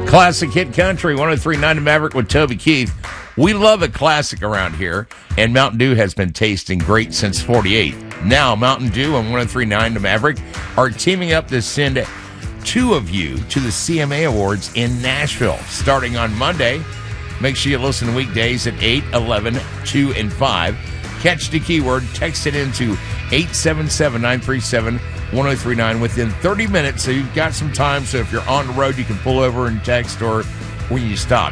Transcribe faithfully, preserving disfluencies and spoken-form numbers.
Classic Hit Country, one oh three point nine to Maverick with Toby Keith. We love a classic around here, and Mountain Dew has been tasting great since forty-eight. Now, Mountain Dew and one oh three point nine to Maverick are teaming up to send two of you to the C M A Awards in Nashville starting on Monday. Make sure you listen weekdays at eight, eleven, two, and five. Catch the keyword, text it into eight seven seven, nine three seven, one oh three nine within thirty minutes, so you've got some time. So if you're on the road, you can pull over and text, or when you stop.